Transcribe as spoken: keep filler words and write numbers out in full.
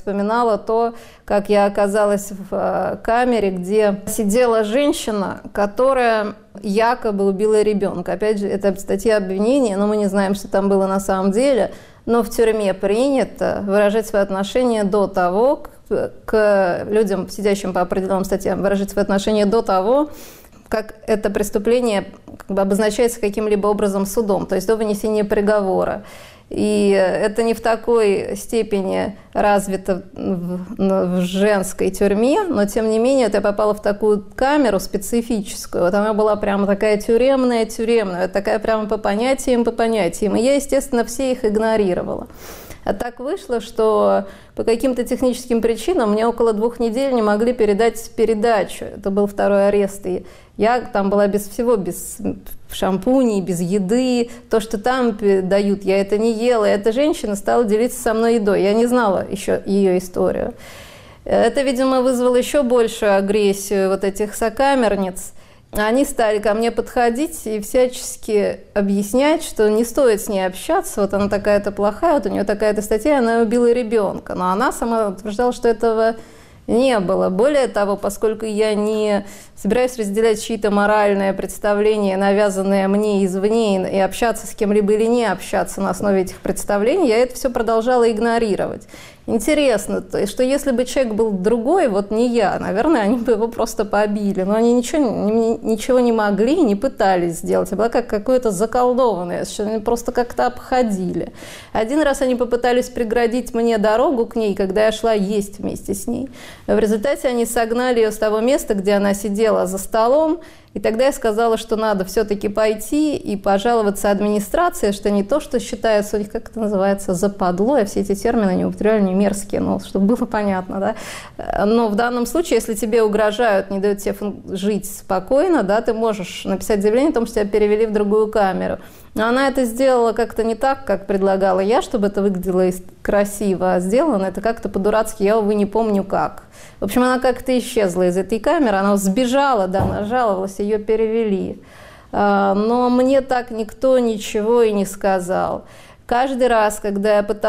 вспоминала то, как я оказалась в камере, где сидела женщина, которая якобы убила ребенка. Опять же, это статья обвинения, но мы не знаем, что там было на самом деле. Но в тюрьме принято выражать свое отношение до того, к, к людям, сидящим по определенным статьям, выражать свое отношение до того, как это преступление как бы обозначается каким-либо образом судом, то есть до вынесения приговора. И это не в такой степени развито в, в женской тюрьме, но тем не менее я попала в такую камеру специфическую. Вот она была прямо такая тюремная-тюремная, такая прямо по понятиям, по понятиям. И я, естественно, все их игнорировала. А так вышло, что по каким-то техническим причинам мне около двух недель не могли передать передачу. Это был второй арест. И я там была без всего, без шампуней, без еды. То, что там дают, я это не ела. И эта женщина стала делиться со мной едой. Я не знала еще ее историю. Это, видимо, вызвало еще большую агрессию вот этих сокамерниц. Они стали ко мне подходить и всячески объяснять, что не стоит с ней общаться, вот она такая-то плохая, вот у нее такая-то статья, она убила ребенка. Но она сама утверждала, что этого не было. Более того, поскольку я не собираюсь разделять чьи-то моральные представления, навязанные мне извне, и общаться с кем-либо или не общаться на основе этих представлений, я это все продолжала игнорировать. Интересно, что если бы человек был другой, вот не я, наверное, они бы его просто побили. Но они ничего, ничего не могли, не пытались сделать. Я была как какое-то заколдованное, что они просто как-то обходили. Один раз они попытались преградить мне дорогу к ней, когда я шла есть вместе с ней. В результате они согнали ее с того места, где она сидела за столом. И тогда я сказала, что надо все-таки пойти и пожаловаться администрации, что не то, что считается у них, как это называется, западло, я все эти термины не употребляю, не мерзкие, но чтобы было понятно, да. Но в данном случае, если тебе угрожают, не дают тебе жить спокойно, да, ты можешь написать заявление о том, что тебя перевели в другую камеру. Но она это сделала как-то не так, как предлагала я, чтобы это выглядело красиво, а сделано это как-то по-дурацки, я, увы, не помню как. В общем, она как-то исчезла из этой камеры, она сбежала, да, она жаловалась, ее перевели. Но мне так никто ничего и не сказал. Каждый раз, когда я пыталась